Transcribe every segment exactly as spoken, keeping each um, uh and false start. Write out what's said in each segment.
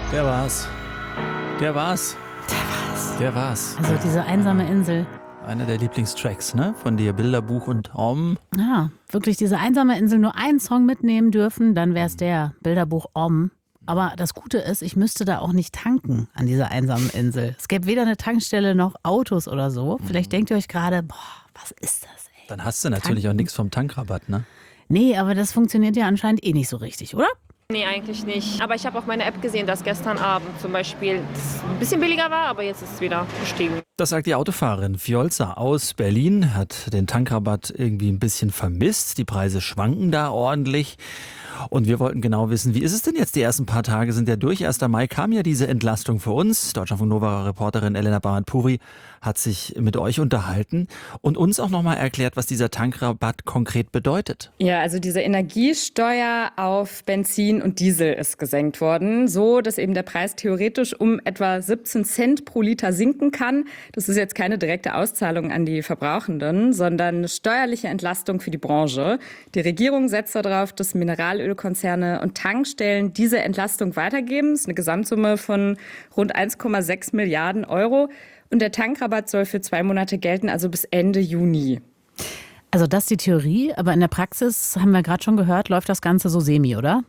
Der war's. Der war's. Der war's. Der war's. Also diese einsame Insel. Einer der Lieblingstracks, ne? Von dir, Bilderbuch und Om. Ja, wirklich diese einsame Insel, nur einen Song mitnehmen dürfen, dann wär's der Bilderbuch Om. Aber das Gute ist, ich müsste da auch nicht tanken an dieser einsamen Insel. Es gäbe weder eine Tankstelle noch Autos oder so. Vielleicht denkt ihr euch gerade, boah, was ist das, ey? Dann hast du natürlich auch nichts vom Tankrabatt, ne? Nee, aber das funktioniert ja anscheinend eh nicht so richtig, oder? Nee, eigentlich nicht. Aber ich habe auf meiner App gesehen, dass gestern Abend zum Beispiel es ein bisschen billiger war, aber jetzt ist es wieder gestiegen. Das sagt die Autofahrerin Fjolza aus Berlin, hat den Tankrabatt irgendwie ein bisschen vermisst. Die Preise schwanken da ordentlich. Und wir wollten genau wissen, wie ist es denn jetzt? Die ersten paar Tage sind ja durch. erster Mai kam ja diese Entlastung für uns. Deutschlandfunk Nova-Reporterin Elena Barant-Puri hat sich mit euch unterhalten und uns auch nochmal erklärt, was dieser Tankrabatt konkret bedeutet. Ja, also diese Energiesteuer auf Benzin und Diesel ist gesenkt worden, so dass eben der Preis theoretisch um etwa siebzehn Cent pro Liter sinken kann. Das ist jetzt keine direkte Auszahlung an die Verbrauchenden, sondern eine steuerliche Entlastung für die Branche. Die Regierung setzt darauf, dass Mineralölkonzerne und Tankstellen diese Entlastung weitergeben. Das ist eine Gesamtsumme von rund eins Komma sechs Milliarden Euro. Und der Tankrabatt soll für zwei Monate gelten, also bis Ende Juni. Also das ist die Theorie, aber in der Praxis, haben wir gerade schon gehört, läuft das Ganze so semi, oder?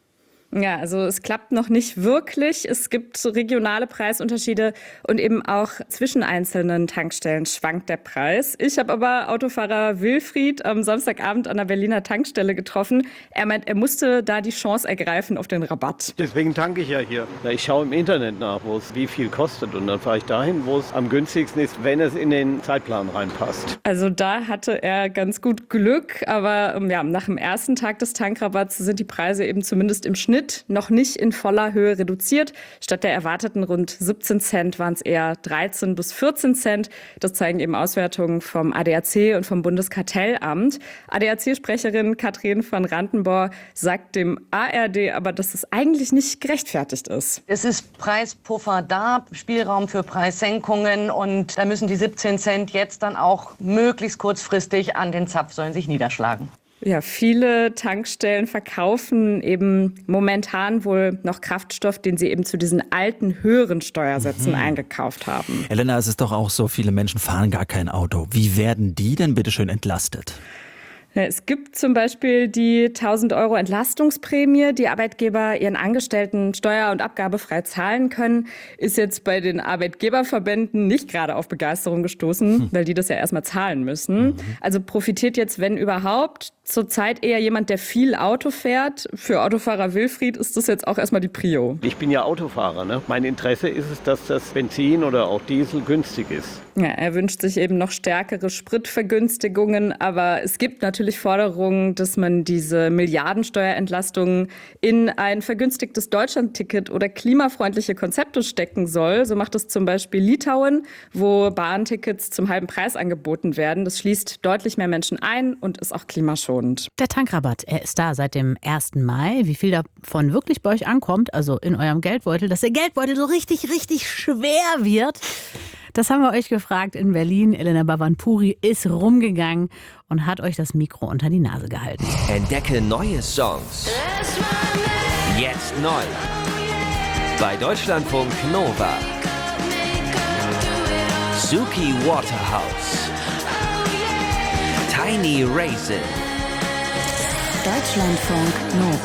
Ja, also es klappt noch nicht wirklich. Es gibt so regionale Preisunterschiede und eben auch zwischen einzelnen Tankstellen schwankt der Preis. Ich habe aber Autofahrer Wilfried am Samstagabend an der Berliner Tankstelle getroffen. Er meint, er musste da die Chance ergreifen auf den Rabatt. Deswegen tanke ich ja hier. Ich schaue im Internet nach, wo es wie viel kostet und dann fahre ich dahin, wo es am günstigsten ist, wenn es in den Zeitplan reinpasst. Also da hatte er ganz gut Glück, aber ja, nach dem ersten Tag des Tankrabatts sind die Preise eben zumindest im Schnitt noch nicht in voller Höhe reduziert. Statt der erwarteten rund siebzehn Cent waren es eher dreizehn bis vierzehn Cent. Das zeigen eben Auswertungen vom A D A C und vom Bundeskartellamt. A D A C-Sprecherin Katrin van Randenborg sagt dem A R D aber, dass es eigentlich nicht gerechtfertigt ist. Es ist Preispuffer da, Spielraum für Preissenkungen und da müssen die siebzehn Cent jetzt dann auch möglichst kurzfristig an den Zapfsäulen sich niederschlagen. Ja, viele Tankstellen verkaufen eben momentan wohl noch Kraftstoff, den sie eben zu diesen alten, höheren Steuersätzen mhm. eingekauft haben. Elena, es ist doch auch so, viele Menschen fahren gar kein Auto. Wie werden die denn bitte schön entlastet? Es gibt zum Beispiel die tausend Euro Entlastungsprämie, die Arbeitgeber ihren Angestellten steuer- und abgabefrei zahlen können. Ist jetzt bei den Arbeitgeberverbänden nicht gerade auf Begeisterung gestoßen, hm. weil die das ja erstmal zahlen müssen. Mhm. Also profitiert jetzt, wenn überhaupt, zurzeit eher jemand, der viel Auto fährt. Für Autofahrer Wilfried ist das jetzt auch erstmal die Prio. Ich bin ja Autofahrer, ne? Mein Interesse ist es, dass das Benzin oder auch Diesel günstig ist. Ja, er wünscht sich eben noch stärkere Spritvergünstigungen, aber es gibt natürlich Forderungen, dass man diese Milliardensteuerentlastungen in ein vergünstigtes Deutschlandticket oder klimafreundliche Konzepte stecken soll. So macht es zum Beispiel Litauen, wo Bahntickets zum halben Preis angeboten werden. Das schließt deutlich mehr Menschen ein und ist auch klimaschonend. Der Tankrabatt, er ist da seit dem ersten Mai. Wie viel davon wirklich bei euch ankommt, also in eurem Geldbeutel, dass der Geldbeutel so richtig, richtig schwer wird, das haben wir euch gefragt in Berlin. Elena Barant-Puri ist rumgegangen und hat euch das Mikro unter die Nase gehalten. Entdecke neue Songs. Jetzt neu. Bei Deutschlandfunk Nova. Suki Waterhouse. Tiny Raisin. Deutschlandfunk Nova.